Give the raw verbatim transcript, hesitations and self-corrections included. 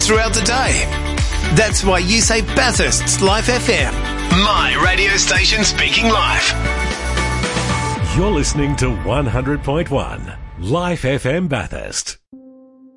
throughout the day. That's why you say Bathurst's Life F M. My radio station speaking live. You're listening to one hundred point one Life F M Bathurst.